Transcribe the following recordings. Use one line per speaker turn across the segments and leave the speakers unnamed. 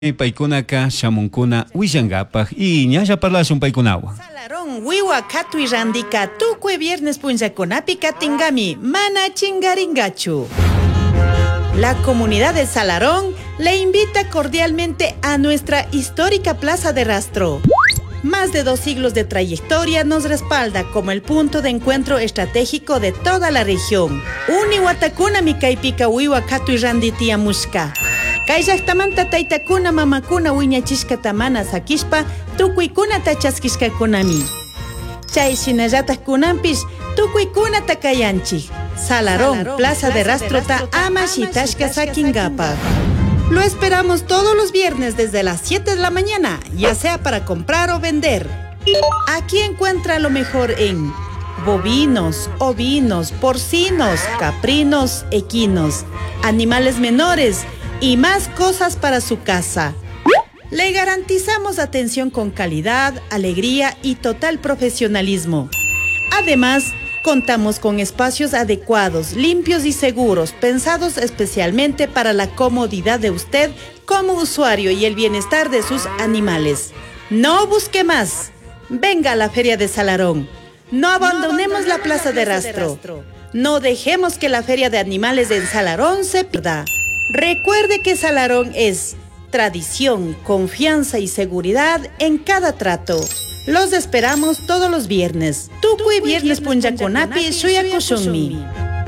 Paikunaka shamunkuna wishangapak y ñalla parlashun paikunawa.
Salarón wiwa katui randika tukue viernes punllakunapi katingami mana chingaringachu. La comunidad de Salarón le invita cordialmente a nuestra histórica Plaza de Rastro. Más de 2 siglos de trayectoria nos respalda como el punto de encuentro estratégico de toda la región. Uniwatakuna mikaipika wiwa katui randitia mushka. Kayllaktamanta taytakuna mamakuna wiñachishkata mana sakishpa tukuykuna tachaskishkakunami. Chay shinallatak kunanpish tukuykuna takayanchik. Salarón, Plaza de Rastrota ama shitashka sakingapa. Lo esperamos todos los viernes desde las 7 de la mañana, ya sea para comprar o vender. Aquí encuentra lo mejor en bovinos, ovinos, porcinos, caprinos, equinos, animales menores y más cosas para su casa. Le garantizamos atención con calidad, alegría y total profesionalismo. Además, contamos con espacios adecuados, limpios y seguros, pensados especialmente para la comodidad de usted como usuario y el bienestar de sus animales. No busque más. Venga a la Feria de Salarón. No abandonemos la Plaza de Rastro. No dejemos que la Feria de Animales en Salarón se pierda. Recuerde que Salarón es tradición, confianza y seguridad en cada trato. Los esperamos todos los viernes. Tukui viernes punllakunapi shuyakushunmi.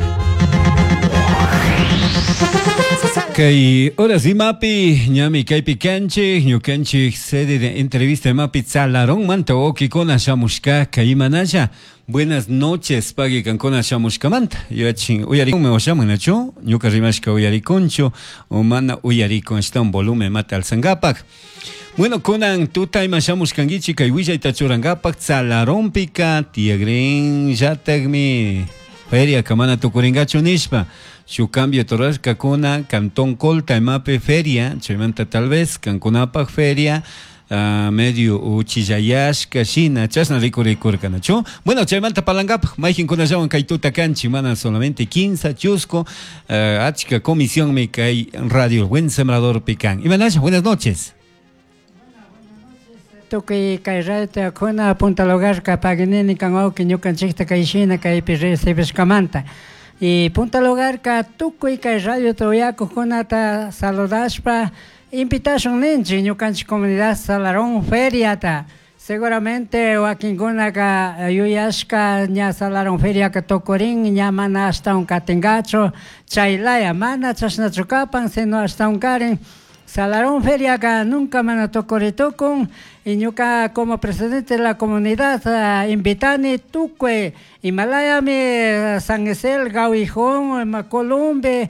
Kay horas y mapi ñami kaypi kanchik ñukanchik sede de entrevista mapi Salarón manta okikuna shamushka kaymanalla. Buenas noches, pagi kankona shamushkamanta. Yachin uyarikun me oshamunachu, ñuka rimashka uyarikunchu, umana uyarikun shtan volumen mata alzangapak. Bueno, kunan tutayma shamushkangichi kay willay churangapak Salarónpika tiagrin yatagmi feria kamana tukuringachu nishpa. Su cambio torasca kuna cantón colta mape feria, chaymanta tal vez cancunapak feria. Medio uchillayashka shina chasna rikurikanacho. Bueno, chaymanta palangap maijin kunallawan kaituta kanchi mana solamente 15 chusco achka comisión me kay radio buen sembrador pican. Imanasha, buenas noches.
Tuki kay radio kuna punta lugar ka paginini kan auki ñukan chikta kay shina kay recibishkamanta. Y punta lugar ka tukuy kay radio toyaku kunata saludashpa invitación ninchi ñukanchik comunidad Salarón feria ta seguramente wakinkuna ka yuyashka ña Salarón feria ka tokorin ña mana ashtawan katingacho chaylaya mana chashnachu kapan sino ashtawan karin Salarón feria ka nunca mana tokoritokun y ñuka como presidente de la comunidad invitani tukue Himalayami San Isel Gauijón Columbe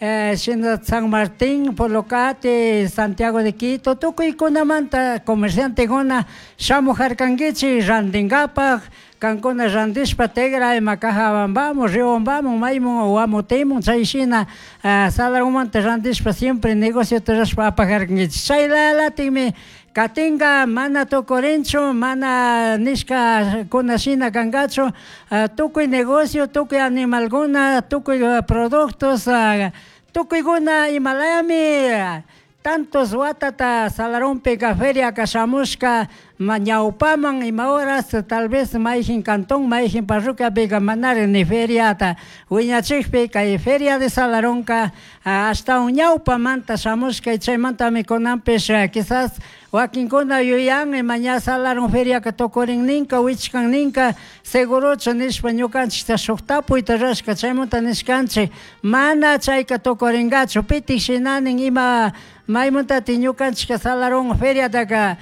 San Martín, Polocate, Santiago de Quito, tukuy kunamanta comerciante gona shamu harkangichi randingapa kankuna randishpa tegra makaja vamos río vamos maimo uamotemo chayshina Salarumanta randishpa siempre negocio terashpa apajarkangichi chaylalatimi katinga mana tokorencho mana nishka kunashina kangacho tukuy negocio tukuy animalguna tukuy productos tukuyguna Himalayami tantos watata Salarónpika feria kashamushka ñawpaman ima horas tal vez maijin cantón maijin parroquia pika manari ni feriata wiñachikpi kay feria de Salarónka hasta un ñawpamanta shamushka chaymanta mikunanpish quizás wakinkuna yuyan mañana Salarón feria ka tokorin ninka wichkan ninka segurocho nishpa ñukanchik shuktapuy tarashka chaymanta nishkanchik mana chayka tokoringachu pitik shinanin ima maymunta ñukanchik Salarón feria taka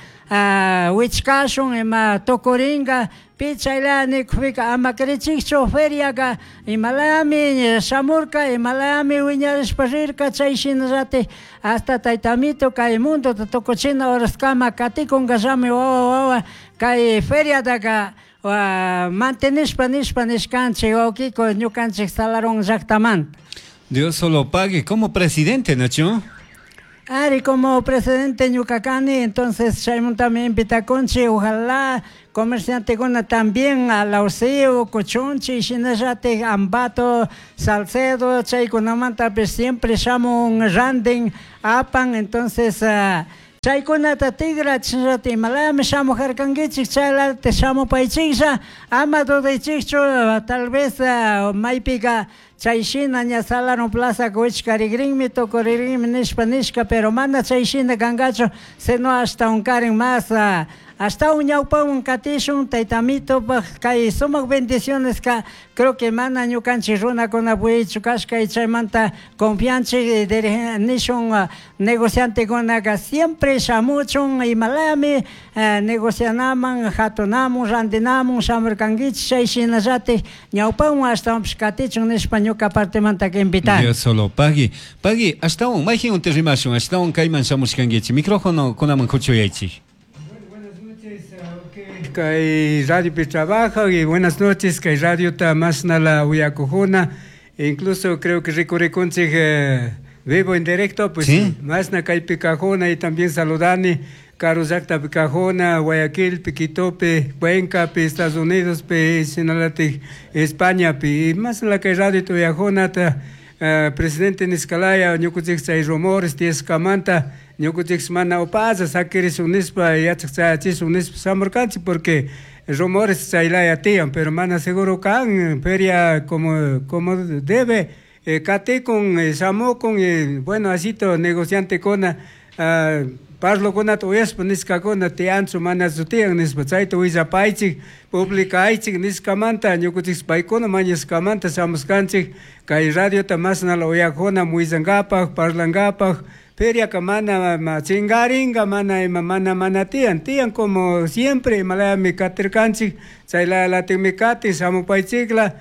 wichkashun ima tokoringa pichayla nikfika amakrichikcho feria ka Himalayami shamurka Himalayami wiñarishpa rirka chayshinallati hasta taytamito kay mundo tokochina horaskama katikun gashami wawa kay feria taka mantenishpa nishkanchik okiko ñukanchik Salarón llaktamanta.
Dios solo pague como presidente, Nacho.
Ari como presidente ñucacani, entonces chaymunta me invita conchi, ojalá comerciante guna también a Lauseo, Cochonchi, Shinajate, Ambato, Salcedo, chay kunamanta pues siempre llamo un randing apan, entonces Chaykunata tigrachirati malami shamujarkankichik chaylata shamupaychiksa ama dudaychikchu tal vez maypika chayshina ña Salaron Plaza wichkarigrinmi tukuririgrinmi nishka pero mana chayshina kangachu sino hasta unkarin más hasta un ñawpawan katishun taytamito kay sumak bendiciones creo que mana ñukanchik runakuna buyichu kashka y chaymanta confianchik nishun negociantekunaka siempre shamuchun imalami negocianaman hatunamun randinamun shamurkankichik chayshinallatik ñawpawan hasta katichun nishpa ñuka partemanta que invitar.
Dios solo pagi hasta un mayjin un terrimashun hasta un kayman shamushkankichik micrófono kunaman kuchuyaychik.
Que radio trabaja y buenas noches que radio ta más nala uyakujuna incluso creo que recorre vivo en directo pues ¿sí? Más na kai picajona y también saludani Caruzacta picajona Guayaquil Piquitope Cuenca pe Estados Unidos pe Sinalati España pe más la que radio tu uyakujuna ta presidente Niscalaya ñukutik say rumores ties kamanta ñukutik mana opaza saqueres unispa yachachis unispa samurkanchi porque rumores saylaya tian pero mana seguro kan feria como debe kate con samo con bueno así to negociante con parlo con ato espa niska con tianzu mana zutian nispa chaito wiza paichi publica aichi niskamanta ñukutik paikona mañas kamanta samuskanchi kai radio tamasna lo yakona muizangapa parlangapa feria kamana machingaringa mana tian como siempre malaya mi katerkanchi chaila la temikati samupaichikla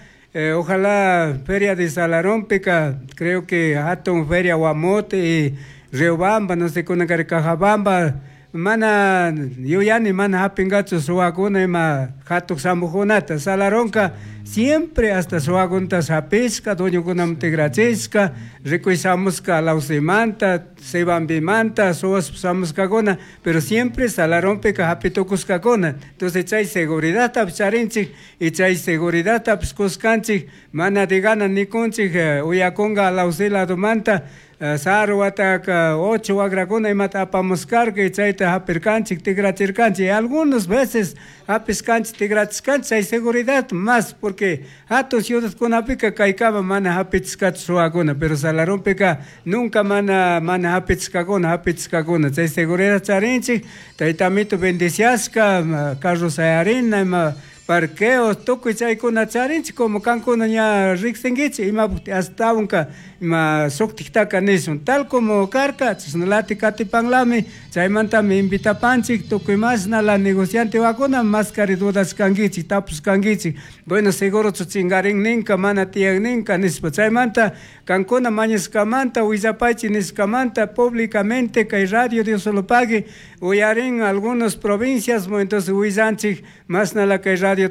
ojalá feria de Salaron pica creo que hatun feria Guamote y Riobamba no sé con Cajabamba mana yo ya ni mana hapingacho suaguna ma hatuk samujonata Salaronka siempre hasta suagunta sapesca doño kunam tegracheska recuisamusca lausemanta sebambimanta soas samuskagona pero siempre Salaronpeca hapitokuskagona entonces chay seguridad tapcharinchik y chay seguridad tapskuskanchik mana de gana ni kunchik uyakonga lausela domanta Sarwataka 8 agraguna y mata pamuscar que chaita hapercanchik tigrachircanchi algunas veces hapiscanchi tigrachcanchi hay seguridad más porque hatos ciudades con apica caicaba mana hapitzcat suaguna pero Salaronpeca nunca mana hapitzcagona hay seguridad charinchi taitamito bendiciasca carros arena parqueos toco y chay kuna charinchi como cancuna ya rixengichi ima hasta unka ima soktiktaka nesun tal como carca chisnalati katipanglami chaymanta me invita panchik toco y más na la negociante wakuna más caridudas kangichi tapus kangichi bueno seguro chuchingarin ninka mana tiang ninka nispa chaymanta cancuna mañescamanta huizapachi niscamanta públicamente que radio Dios solo pague huyarin algunas provincias entonces huizanchik más na la que radio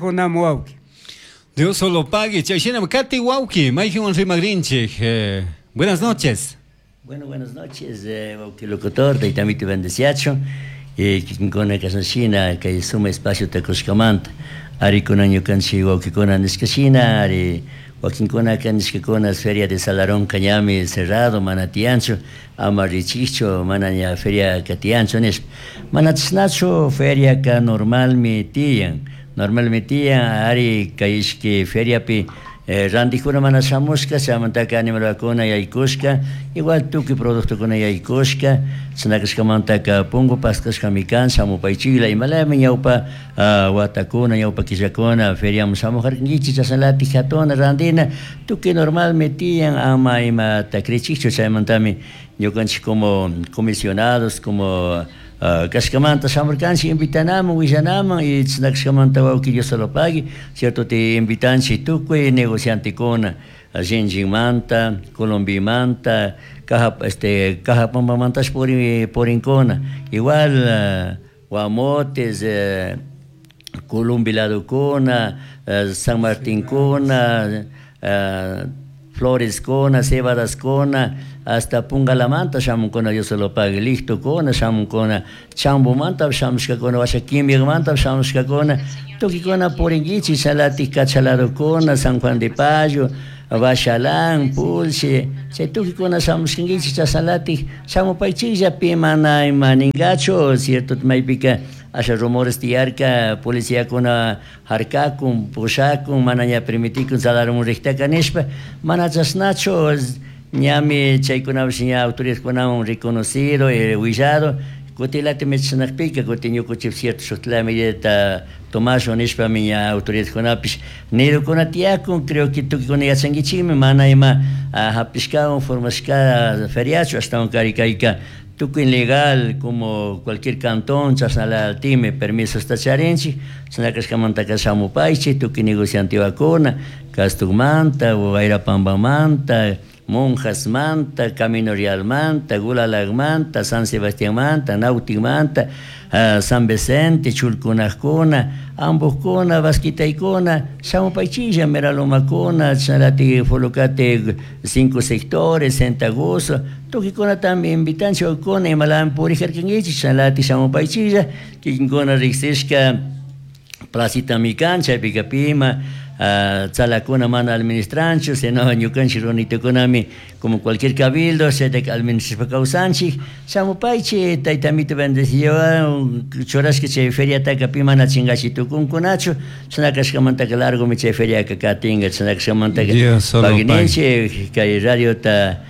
Dios solo pague. Chayshina Kati Wauki, Mayjun Rimagrinche. Buenas noches.
Bueno, buenas noches, Wauki locutor, de Itamito Bendeciacho, con la casachina que suma espacio Tecoscamanta, Ari con año canchi Wauki con Aniscachina, Ari Joaquín con Aniscacona, Feria de Salaron Cañami cerrado, Manatiancho, Amarichicho, Manania Feria Catiancho, Manatsnacho, Feria que normal me tian. Normalmente ari kaishki feria pi randikuna mana samuska samantaka animal kona yaikuska igual tuki producto kona yaikuska sanakaska mantaka pongo paskas kamikan samu paichila imala menyaupa watakuna yaupa kisakona feria musamuhar ngichi chasalati hatona randina tuki normalmente ama ima takrichicho samantami yo canchi como comisionados como Cascamanta Samarcansi invitanamo Wisanamo y Snaxcamanta Wauki Dios solo pague, cierto te invitansi tuque negociante con Manta, Colombimanta, Caja Pampamantas por Incona, igual Guamotes, Columbilado Cona, San Martín Cona, Flores Cona, Cebadas Cona, hasta Pungalamanta, Shamun Cona, Dios se lo pague, Listo Cona, Shamun Cona, Chambu Manta, Shamska Cona, Vashaquimia Manta, Shamska Cona, Toki Cona, Poringichi, Salati, Cachalado Cona, San Juan de Payo, Bashalan, Pulse, Chetukikuna Samuskingichi, Chasalati, Samupaichilla, Pimana, Maningacho, cierto, Maipica, Asha rumores tiarca, policía con Harkakun, Pushakun, Manaya Primiticun, Salarum Richtacanispa, Manachasnacho, Ñami, Chaikuna, autoridad con un reconocido y huillado. Cotilate me chanakpika, cotinho cochip cierto sotlamideta Tomás Onispa minha autoridade con apis nero con atiacon creo que tu con ya sangichime mana ima hapisca formasca feriacho hasta un caricaika tu ilegal como cualquier cantón chasala time permiso esta charenchi sanacas camanta casamu paiche tu que negociante vacuna castugmanta o aira pambamanta Monjas Manta, Camino Real Manta, Gulalag Manta, San Sebastián Manta, Nautic Manta, San Vicente, Chulcunacona, Amboscona, Vasquitaicona, Sampaichilla, Meralomacona, Chalati, Folocate, 5 sectores, Sentagoso, Toquicona también, Invitancio Cona, y Malan Purijerquengichi, Chalati, Sampaichilla, Quincona Rixesca, Placita Micancha, Picapima, Tzalacuna mana administrancho, se no ñucanchi ronito econami como cualquier cabildo, se te administra causanchi, samupaichi, taitamito bendeció, choras que se feria takapima na chingachi tukun kunacho, sanakas kamanta que largo mi che feria que katinga, sanakas kamanta que paginenche, que radio ta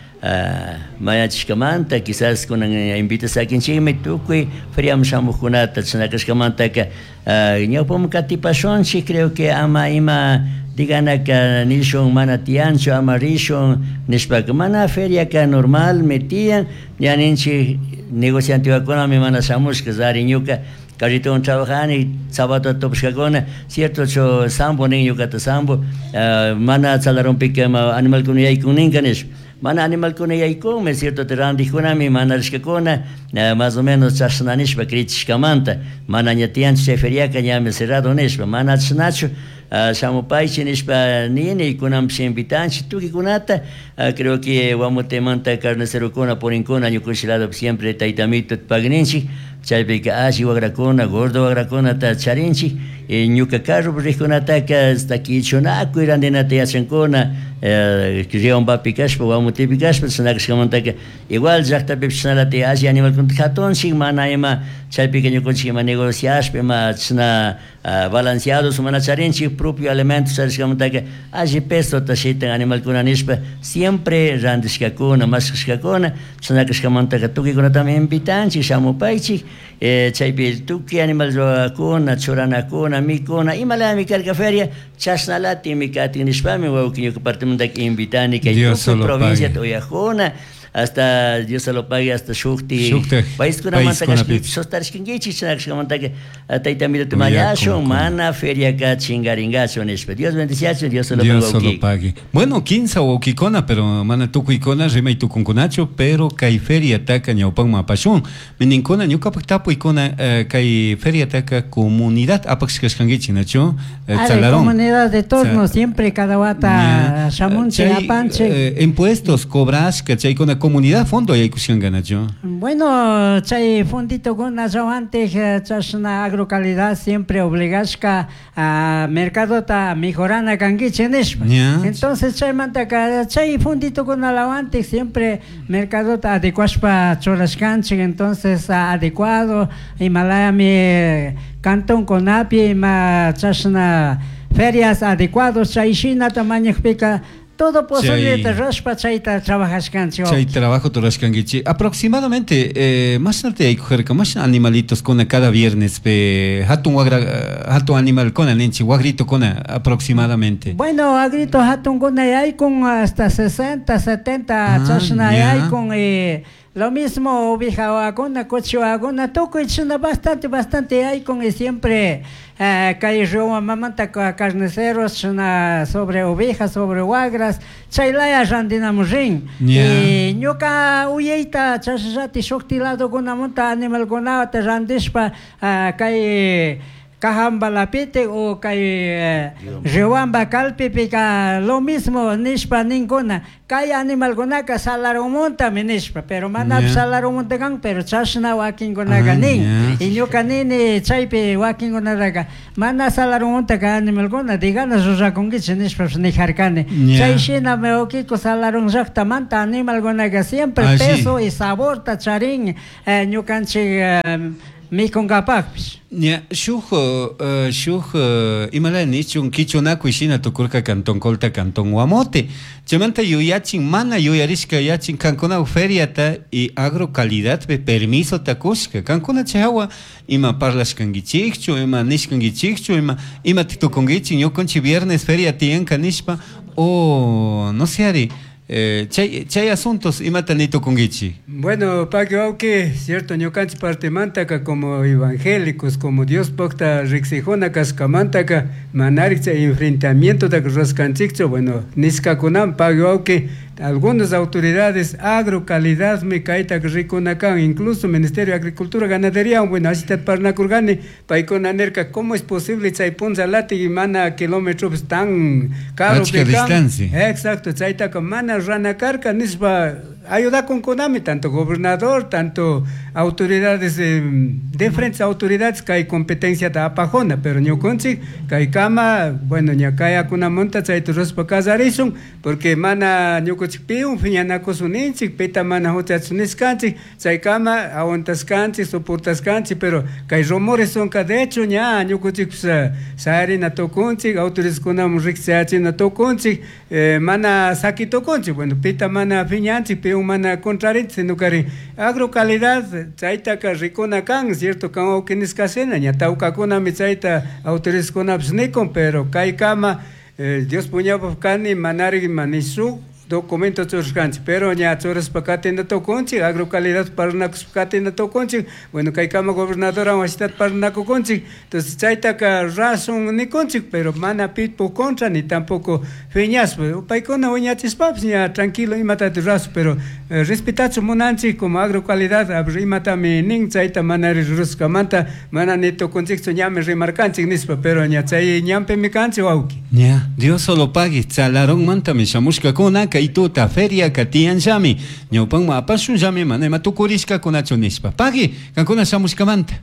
Mayachkamanta, quizás con invitas a quien chime tukui, feriam shamukunata, sanakas kamanta que ñopom katipashon, sí creo que ama ima digana que nilshon manatiancho amarishon nishpakmana feria que normal metían ya ninchi negociante con mi mana samus que zariñuka carito un trabajani sábado topskagona cierto cho sambo niño kata sambo mana salaron pikema animal kuniyai kuninganes mana animal kuniyai kun me cierto terandi kunami mana rishkakona más o menos chasnanishpa kritischkamanta mana ñatiancho feria que ya me cerrado nishpa mana chnacho Samupaichi nishpa nini kunam invitanchi tuki kunata creo que vamos te manta carnicero kona por incona ñukushilado siempre taitamito pagninchi chaypika ashi wagrakona gordo wagrakona ta charinchi ñuka carro rikunata ka hasta aquí chonaku irandena te yachankona kriyon bapikashpa vamos te pikashpa sanakashkamanta que igual jakta pepsnala te ashi animal kun khatonchi mana ima chaypika ñukunchi ma negociashpe ma chna balanceados mana charinchi propio alimento sarishkamanta que ashi peso ta shitan animal kunanishpa siempre randishkakuna maskashkakuna sanakashkamanta que tuki kuna también invitanchi samupaichi chaypi tuki animal kuna choranakuna mikuna imalami karka feria chasnalati mikati nishpami waukiñuka partimanta que invitani que provincia toyajuna hasta Dios se lo pague hasta shukti país kuna manta que sostarishkingichi chanakashkamanta que taitamito tumayasho mana feria ka chingaringacho nishpa Dios bendiciacho Dios se lo
pague bueno 15 o kikona pero mana tukuikona remay tukunkunacho pero kai feria taka ñawpan mapashun mininkona ñuka paktapo ikona kai feria taka comunidad apakshkashkangichi nacho Tzalaron
comunidad de torno siempre cada wata shamunche apanche
impuestos cobras que chay con comunidad fondo hay cuestión ganacho
bueno chay fondito con antes chasna agrocalidad siempre obligasca a mercado ta mejorana kangichenesh entonces chay mantaka chay fondito con alavante siempre mercado ta adecuaspa chorascanche entonces adecuado Himalaya mi cantón con api ma chasna ferias adecuados chayshina tamaño pica todo posible de raspa chaita trabajas cancio.
Chay trabajo torascangichi. Aproximadamente más arte hay coger más animalitos con cada viernes hatun animal con nenchi wagrito con aproximadamente.
Bueno, agrito hatun con hay con hasta 60, 70 chasna hay con lo mismo oveja agona, coche agona, toco y bastante hay con siempre cayó mamanta carniceros sobre ovejas, sobre guagras, chaylaya randinamujin. Y ñuka uyeita chasati shoktilado con monta animal gonata randishpa Cajamba Lapite o Kai Riobamba Calpipica, lo mismo, Nishpa ninguna. Kai animal gonaka salaromonta minishpa, pero manap salaromonta gang, pero chashna walking gonaga ning. Y yo canini chaipe walking gonaga. Mana salaromonta ka animal gona, digana susa congiche nishpa ni jarcane. Chaishina me okiko salaron jakta manta animal gonaga siempre peso y sabor tacharín. Yo canchi mi congapapis.
Ya, imala nichun kichuna kuishina tukurka canton colta canton guamote. Chamanta yuyachin mana yuyarishka yachin cancona feriata y agrocalidad be permiso takushka. Cancona chawa ima parlas kangichichu, ima nishkangichichu, ima titukongichi yo conchi viernes feria tien kanishpa o no sé ari. Chay asuntos imatanito con Gichi.
Bueno, Paco, que cierto, ñocanchi parte mantaca como evangélicos, como Dios pocta rexijona cascamantaca, manarixa enfrentamiento de roscanchixo, bueno, niscaconam, Paco, que algunas autoridades agrocalidad me caita riconacan, incluso Ministerio de Agricultura Ganadería, bueno, así te parnacurgane, paiconanerca, ¿cómo es posible chaipunza lati y mana kilómetros tan caros de
distancia?
Exacto, chaitaca mana ranacarca, nispa ayuda con Konami, tanto gobernador, tanto autoridades de frente a autoridades que hay competencia de apajona, pero no consi, que hay cama, bueno, ya cae con una monta, chaito rospa casarizum, porque mana no cochipium, fiñana cosuninchi, peta mana hotatsuniscanchi, chay cama, aguantascanchi, soportascanchi, pero que hay rumores son que de hecho, ya, no cochipsa, saari na toconchi, autoridades con una rixachi na toconchi, mana saki toconchi, bueno, peta mana fiñanchi, humana contraria, sino que agrocalidad, chaita que ricona can, cierto, can o que niscasena, ya tauca con a mi chaita autores con absnicon, pero kai kama, Dios puña cani manari manisu, documentos chorcanchi, pero ya chores pacate na toconchi, agrocalidad para nacos pacate na toconchi, bueno, kai kama gobernadora universidad para naco conchi, entonces chaita que razón ni conchi, pero mana pitpo contra ni tampoco feñas, paicona uñatis paps, ya tranquilo y mata de raso, pero respetad su monanchi como agrocalidad, abrimata mi ning chaita manari ruscamanta, mana neto contexto llame remarcanchi nispa, pero ya chay ñampe mi canchi auki.
Ya, Dios solo pague, salaron manta mi shamushka kuna y tuta feria katian jami ñopan mapasun jami manema tukurishka kunachunispa pagi kankuna shamushkamanta.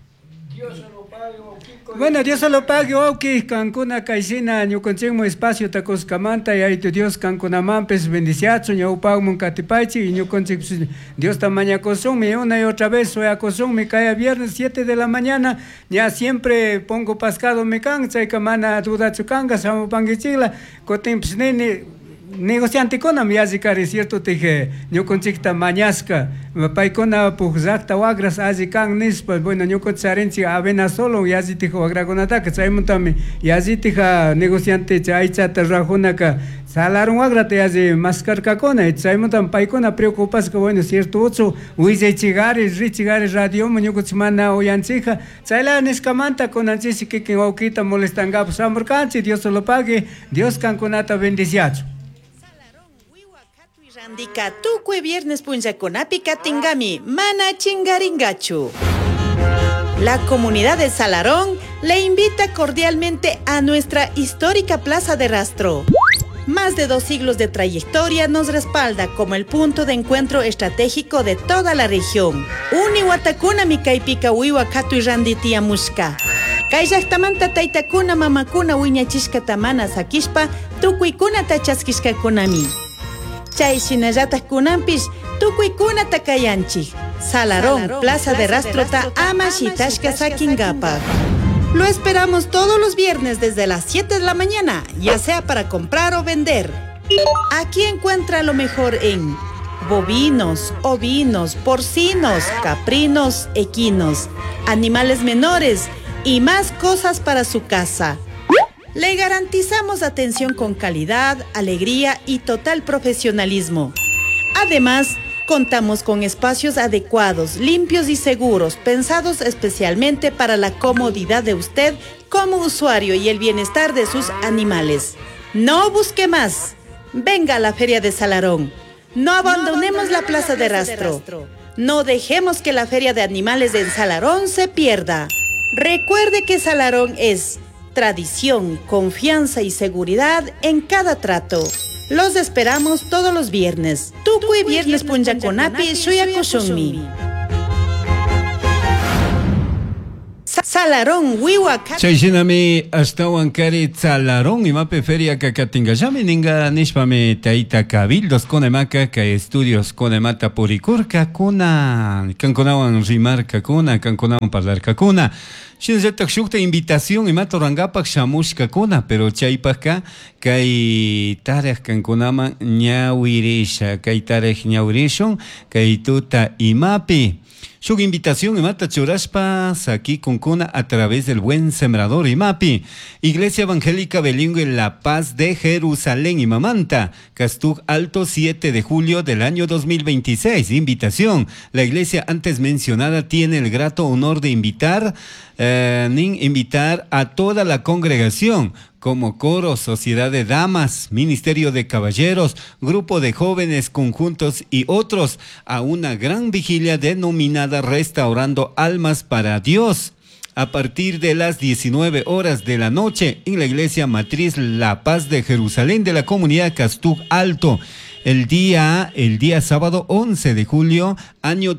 Bueno, Dios se lo pague, ok, Cancuna, Caicina, yo consigo espacio, tacos camanta, y ahí tu Dios, Cancuna Mampes, bendiciazo, yo pago un catipaichi, y yo consigo, Dios tamaña consume, una y otra vez, soy a consume, cae viernes 7 de la mañana, ya siempre pongo pascado me cansa, y camana duda chukanga, samo pangichila, cotimps nene, negociante con mi azicari cierto te que yo conchita mañasca paicona pujacta wagras azican nispa bueno yo concharenci avena solo y aziti agragonata que sai montami y aziti negociante chaicha terrajona ka salaron wagrate azi mascar cacona y sai montam paicona preocupas que bueno cierto ocho uize chigare radio yo conchmana oyanchija saila nescamanta con anchisi que okita molestanga pues amorcanchi Dios se lo pague Dios canconata bendiciacho.
Randika tukue viernes punchaconapi katingami mana chingaringachu. La comunidad de Salarón le invita cordialmente a nuestra histórica Plaza de Rastro. Más de 2 siglos de trayectoria nos respalda como el punto de encuentro estratégico de toda la región. Unihuatacuna mikaipika uiwa katu y randitia mushka. Kayllaktamanta taytakuna mamakuna wiñachishka tamana sakishpa tukuykuna tachaskishka kunami. Chayshinallata kunampis tukuykuna takayanchik. Salarón, Plaza de Rastro ta ama shitashka sakingapa. Lo esperamos todos los viernes desde las 7 de la mañana, ya sea para comprar o vender. Aquí encuentra lo mejor en bovinos, ovinos, porcinos, caprinos, equinos, animales menores y más cosas para su casa. Le garantizamos atención con calidad, alegría y total profesionalismo. Además, contamos con espacios adecuados, limpios y seguros, pensados especialmente para la comodidad de usted como usuario y el bienestar de sus animales. No busque más. Venga a la Feria de Salarón. No abandonemos la Plaza de Rastro. No dejemos que la Feria de Animales de Salarón se pierda. Recuerde que Salarón es tradición, confianza y seguridad en cada trato. Los esperamos todos los viernes. Tukuy viernes punjakonapi shuyakushunmi. Salarón wiwaka.
Chayshinami astawan kari Salarón imape feria kakatingallami ninga nishpami taita cabildos konemaka ka estudios konemata purikurka kuna kankunawan rimarka kuna kankunawan parlarka kuna. Shinzetak shukta invitación imata orangapak shamushka kuna, pero chaypaka kay tareq kankunaman ñawirisha, kay tareq ñawirishun kay tuta imapi. Shuk invitación imata churashpa saki kunkuna a través del Buen Sembrador Imapi. Iglesia Evangélica Bilingüe La Paz de Jerusalén Imamanta. Castug Alto 7 de julio del año 2026. Invitación. La iglesia antes mencionada tiene el grato honor de invitar a toda la congregación, como coro, sociedad de damas, ministerio de caballeros, grupo de jóvenes, conjuntos y otros, a una gran vigilia denominada Restaurando Almas para Dios, a partir de las 19 horas de la noche en la iglesia matriz La Paz de Jerusalén de la comunidad Castug Alto. El día sábado 11 de julio, año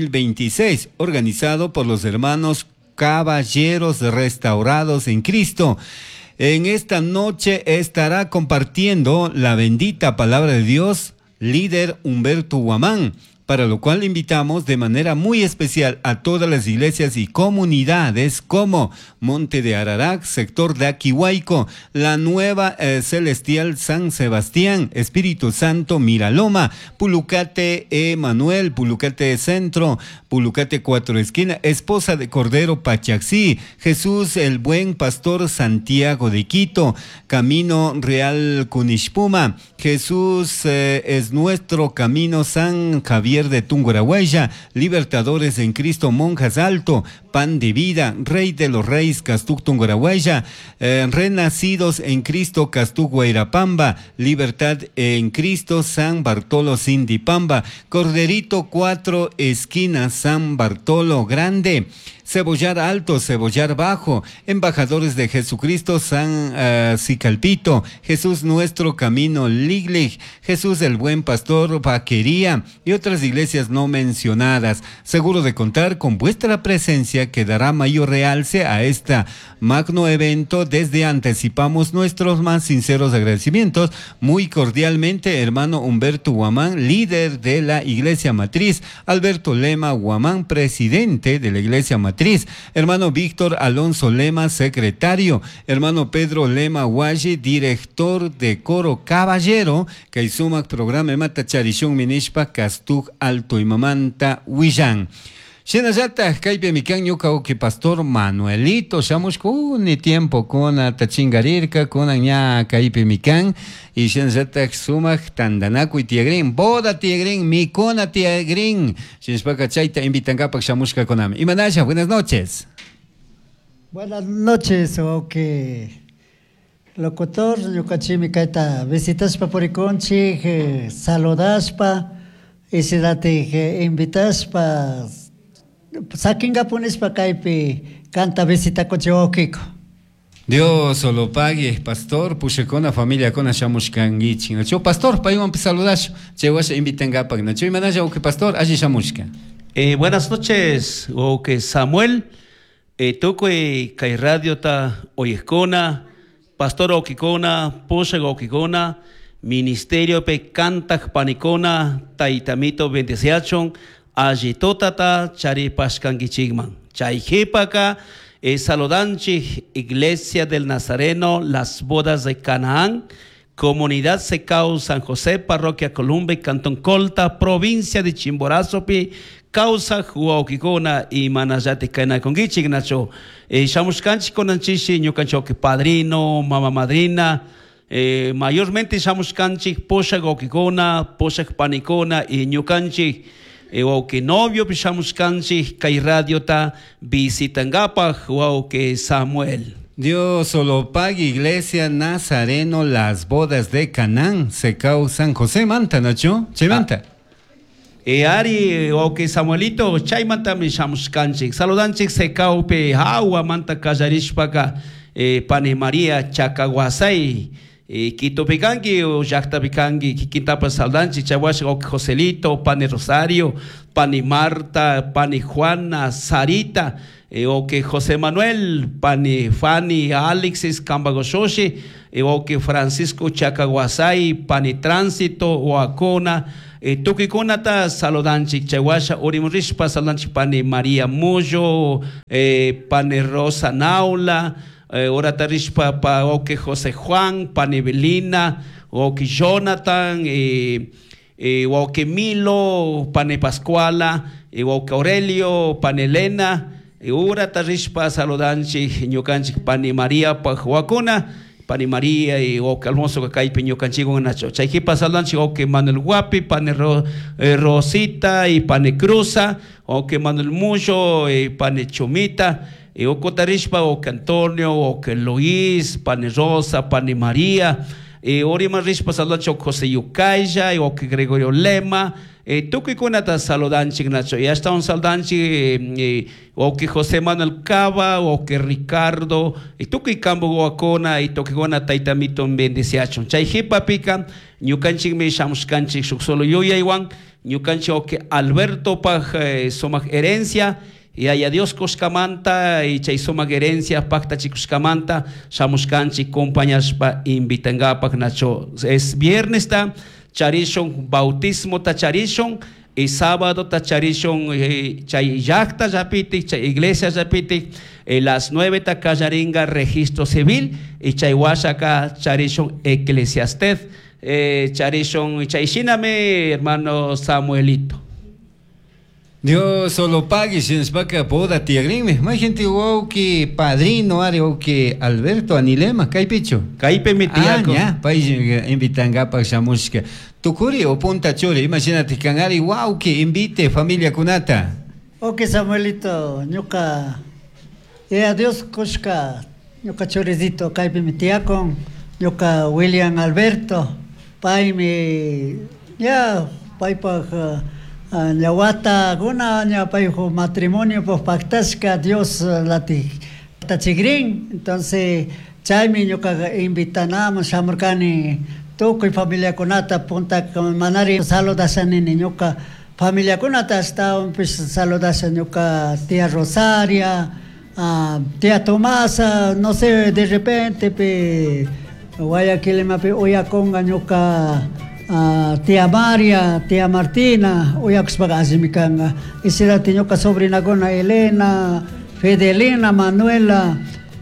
2026, organizado por los hermanos Caballeros Restaurados en Cristo. En esta noche estará compartiendo la bendita palabra de Dios, líder Humberto Guamán, para lo cual invitamos de manera muy especial a todas las iglesias y comunidades como Monte de Ararac, sector de Aquihuayco, la Nueva Celestial San Sebastián, Espíritu Santo Miraloma, Pulucate Emanuel, Pulucate Centro, Pulucate Cuatro Esquinas, Esposa de Cordero Pachaxí, Jesús el Buen Pastor Santiago de Quito, Camino Real Cunishpuma, Jesús es nuestro camino San Javier de Tungurahuaya, Libertadores en Cristo Monjas Alto, Pan de Vida, Rey de los Reyes Castug Tungurahuaya, Renacidos en Cristo Castug Guairapamba, Libertad en Cristo San Bartolo Sindipamba, Corderito Cuatro Esquinas San Bartolo Grande, Cebollar Alto, Cebollar Bajo, Embajadores de Jesucristo San Cicalpito, Jesús Nuestro Camino Liglig, Jesús el Buen Pastor Vaquería y otras iglesias no mencionadas. Seguro de contar con vuestra presencia que dará mayor realce a este magno evento. Desde anticipamos nuestros más sinceros agradecimientos. Muy cordialmente, hermano Humberto Guamán, líder de la Iglesia Matriz, Alberto Lema Guamán, presidente de la Iglesia Matriz, hermano Víctor Alonso Lema, secretario, hermano Pedro Lema Guayi, director de Coro Caballero, Kaisumac Programa Mata Charishun Minishpa Castug Alto y Mamanta Huillán. Shenayata, Kaipe Mikan Yuka Pastor Manuelito, Shamush ni tiempo con Tachingarirka, con Aña Kaipe Mikan, y Shenayata Sumak Tandanaku y Tiagrin, Boda Tiagrin, Mikona Tiagrin, Shenspaka Chaita, Invitangapa Shamushka Konami. Y Manasha, buenas noches.
Buenas noches, locutor, Yukachimi Kaita, visitaspa Poriconchi, saludaspa, y si date invitaspa. Sakinga pones pa kaipi canta visita cocheokiko.
Dios solo pague, pastor, puxe con la familia con la shamushkangichi. Nacho pastor, pa iban saludar. Che washa invitenga pa nacho imanaja o que pastor allí shamushka.
Buenas noches, o que Samuel, toco kai radio ta oyescona, pastor okikona, puxe okikona, ministerio pe canta panicona, taitamito 28. Allí totata chari pascangichigman. Chaijipaka saludanchi Iglesia del Nazareno, las bodas de Canaán, Comunidad Secao San José, Parroquia Columbe, Cantón Colta, provincia de Chimborazopi, causa Huaukikona y Manayate Kaina Congichig Nacho. Shamushkanchi Konanchishi, Ñukanchoque padrino, mamá madrina. Mayormente Shamushkanchi, Posha Gokikona, Posha Panicona y Ñukanchi. O que novio pisamos canchi kai radio ta visitangapa o que Samuel.
Dios solo pague Iglesia Nazareno las bodas de Canaán, Secao San José Manta, Nacho, che Manta.
Ari o que Samuelito chaymanta mi shamushkanchik saludanchik se kaupe hawa manta kallarishpaka pani María Chacaguasay Quito picanqui o Jacta picanqui Kikintapa saludanchik chawash o Joselito pani Rosario pani Marta pani Juana Sarita o que José Manuel pani Fanny Alexis Cambagoshoshi o que Francisco Chacaguasay pani Tránsito o Acona Tukikunata saludanchik chawasha orimurishpa saludanchik pani María Moyo pani Rosa Naula oratarishpa pa oke José Juan pani Belina oke Jonathan oke Milo pani Pascuala oke Aurelio pani Elena oratarishpa saludanchik ñukanchik pani María pa Huacuna pani María o que almozo que cae piño canchigo nacho chayki pasalanchi o que Manuel Guapi pane Rosita y pane Cruza o que Manuel Mucho y pane Chumita y o cotarishpa o que Antonio o que Luis pane Rosa pane María y orima rishpa saludanchi o José Yucaya y o que Gregorio Lema tuki kunata saludanchi nacho y hasta un saludanchi o que José Manuel Cava o que Ricardo y tuki cambo guacona y tuki gona taitamito bendiciachon chay hipa pica ñukanchik me shamushkanchik solo yo yaiwan ñukanchik o que Alberto paj somaj herencia y haya Dios coscamanta y chay somaj herencia pacta chicoscamanta shamushkanchik compañeros pa invitangapaj nacho es viernes ta charishon bautismo ta charishon y sábado ta charishon chay yacta yapitik chay iglesia yapitik las 9 ta callaringa registro civil y chay washaka charishon eclesiastés charishon chay shiname hermano Samuelito.
Dios solo pague sin espaca poda tiagrime. Más gente wow que padrino are o que Alberto Anilema, caipicho.
Caipe mi tiaco.
Ya, país invitan gapa chamusca. Tucuri o punta chore, imagínate cangari wow que invite familia kunata.
Ok Samuelito, ñuka adiós koshka, ñuka chorizito caipe mi tiaco, ñuka William Alberto, pai mi ya pai pa Ñawata guna ña paijo matrimonio pues pactasca Dios lati tachigrin entonces chaimi ñuka invitanamos shamurkani tukuy familia kunata punta manari saludasanini ñuka familia kunata hasta pues saludasan ñuka tía Rosaria tía Tomasa no sé de repente pe Guayaquil mape oyakonga ñuka tía María, tía Martina, Oyaxpagazimicanga, y será tiñoca sobrina gona Elena, Fidelina, Manuela,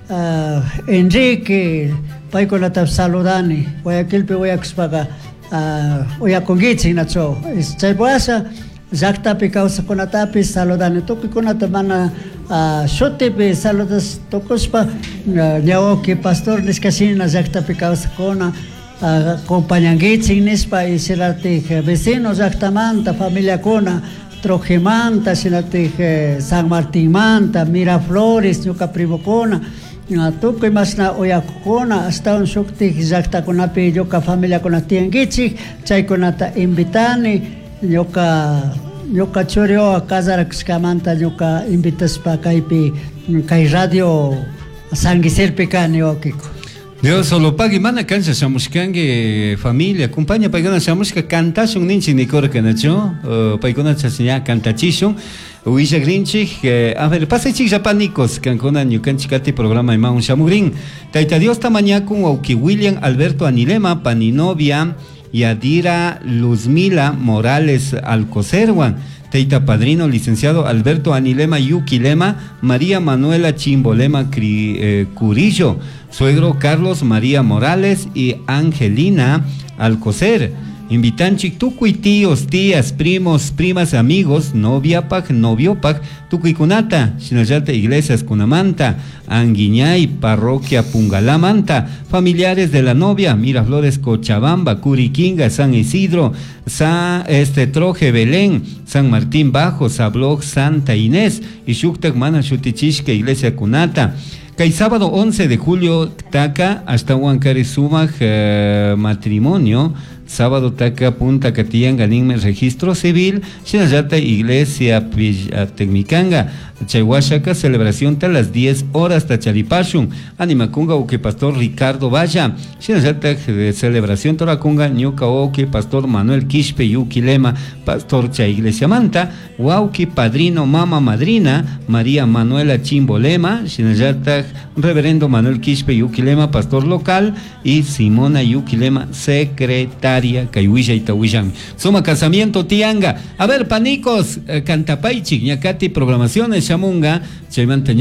Enrique, Paicolata Saludani, Guayaquil pe Oyaxpaga, Oyakongitsi nacho, Chaiboasa, Zaktapi causa conatapi, Saludani, Toki conatamana, Shotepe, Saludas Tocospa, Yaoki, Pastor Niscasina, Zaktapi causa cona. Acompañanguitsin nispa y siratij vecinos Actamanta, familia Cona, Trojimanta, siratij San Martín Manta, Miraflores, ñuka primo Cona, tukuy masna oyakuna hasta un suktij Zacta Conapi, ñuka familia Cona tianguitsin, chay Conata invitani, ñuka chorio a Casaraxcamanta, ñuka invitaspa kaypi, kay radio San Giselpicani okiko.
Dios solo pague mana cancha chamuscangue familia acompaña paigana chamusca cantación ninchi ni corca nacho paigana chasiña cantachishon uisha grinchi a ver pasa chik japanicos cancona ñucanchicati programa ima un chamugrin taita Dios tamaña con auki William Alberto Anilema paninovia Yadira Luzmila Morales Alcocerwan Teita padrino licenciado Alberto Anilema Yuquilema, María Manuela Chimbolema Curillo, suegro Carlos María Morales y Angelina Alcocer. Invitan tucuy tíos, tías, primos, primas, amigos, noviapac, noviopac, tucuicunata, Xinayata Iglesias Cunamanta, Anguiñay, Parroquia Pungalamanta, familiares de la novia, Miraflores Cochabamba, Curiquinga, San Isidro, Troje Belén, San Martín Bajo, Sablog, Santa Inés, y Xuctac Mana Xutichishka, Iglesia Cunata. Kay sábado 11 de julio taca hasta Huancari Sumaj matrimonio. Sábado taca Punta Catián Ganinme registro civil. Shinayata Iglesia Tecmicanga. Chayhuachaca celebración a las 10 horas Tacharipashun. Animacunga Uke Pastor Ricardo Valla. Shinayata celebración Toracunga Ñuka Oke Pastor Manuel Quispe Yuquilema Pastor Cha Iglesia Manta. Wauki Padrino Mama Madrina María Manuela Chimbolema. Shinayata Reverendo Manuel Quispe Yuquilema Pastor local. Y Simona Yuquilema secretaria Kayuisha Itahuisham. Suma casamiento Tianga. A ver, panicos, Cantapaichi, Ñacati, programaciones, Chamunga, Chaimanta.